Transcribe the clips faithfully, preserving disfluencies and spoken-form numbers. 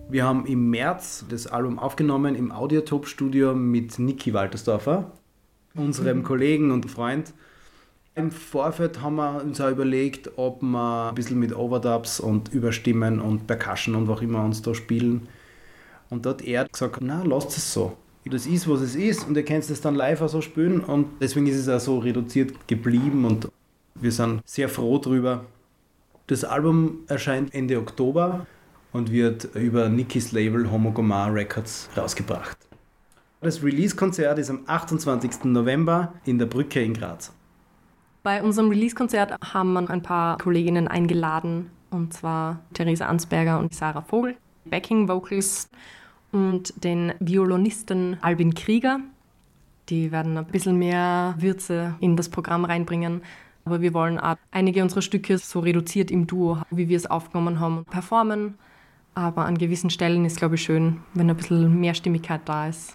Wir haben im März das Album aufgenommen im Audiotop-Studio mit Niki Waltersdorfer, unserem mhm. Kollegen und Freund. Im Vorfeld haben wir uns auch überlegt, ob wir ein bisschen mit Overdubs und Überstimmen und Percussion und was auch immer uns da spielen. Und da hat er gesagt, na, lasst es so. Das ist, was es ist und ihr könnt es dann live auch so spielen und deswegen ist es auch so reduziert geblieben und wir sind sehr froh drüber. Das Album erscheint Ende Oktober und wird über Nikis Label Homo Gomar Records rausgebracht. Das Release-Konzert ist am achtundzwanzigsten November in der Brücke in Graz. Bei unserem Release-Konzert haben wir ein paar Kolleginnen eingeladen, und zwar Theresa Ansberger und Sarah Vogel, Backing-Vocals und den Violinisten Albin Krieger. Die werden ein bisschen mehr Würze in das Programm reinbringen. Aber wir wollen auch einige unserer Stücke so reduziert im Duo, wie wir es aufgenommen haben, performen. Aber an gewissen Stellen ist es, glaube ich, schön, wenn ein bisschen mehr Stimmigkeit da ist.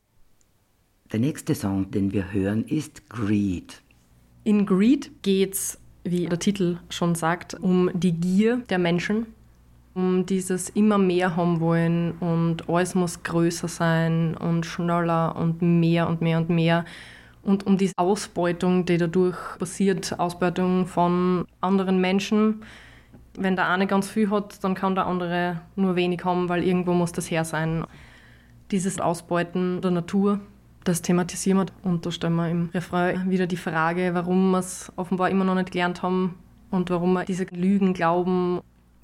Der nächste Song, den wir hören, ist Greed. In Greed geht es, wie der Titel schon sagt, um die Gier der Menschen, um dieses immer mehr haben wollen und alles muss größer sein und schneller und mehr und mehr und mehr und um diese Ausbeutung, die dadurch passiert, Ausbeutung von anderen Menschen. Wenn der eine ganz viel hat, dann kann der andere nur wenig haben, weil irgendwo muss das her sein. Dieses Ausbeuten der Natur, das thematisieren wir und da stellen wir im Refrain wieder die Frage, warum wir es offenbar immer noch nicht gelernt haben und warum wir diese Lügen glauben.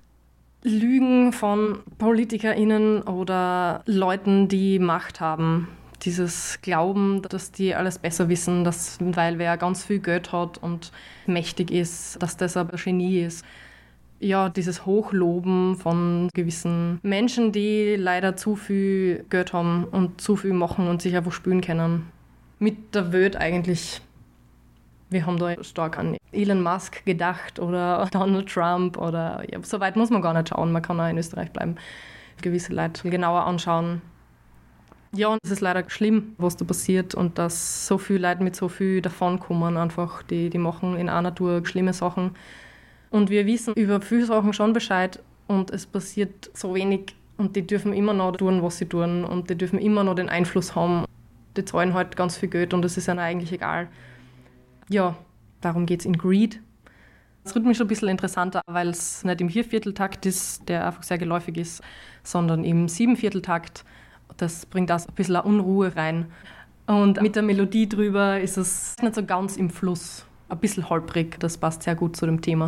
Lügen von PolitikerInnen oder Leuten, die Macht haben. Dieses Glauben, dass die alles besser wissen, dass, weil wer ganz viel Geld hat und mächtig ist, dass das aber ein Genie ist. Ja, dieses Hochloben von gewissen Menschen, die leider zu viel Geld haben und zu viel machen und sich einfach spülen können. Mit der Welt eigentlich. Wir haben da stark an Elon Musk gedacht oder Donald Trump oder ja, so weit muss man gar nicht schauen. Man kann auch in Österreich bleiben. Gewisse Leute genauer anschauen. Ja, und es ist leider schlimm, was da passiert und dass so viele Leute mit so viel davonkommen einfach. Die, die machen in einer Tour schlimme Sachen. Und wir wissen über viele Sachen schon Bescheid und es passiert so wenig und die dürfen immer noch tun, was sie tun und die dürfen immer noch den Einfluss haben. Die zahlen halt ganz viel Geld und es ist ihnen eigentlich egal. Ja, darum geht es in Greed. Es rhythmisch ein bisschen interessanter, weil es nicht im Viervierteltakt ist, der einfach sehr geläufig ist, sondern im Siebenvierteltakt. Das bringt auch ein bisschen Unruhe rein. Und mit der Melodie drüber ist es nicht so ganz im Fluss, ein bisschen holprig. Das passt sehr gut zu dem Thema.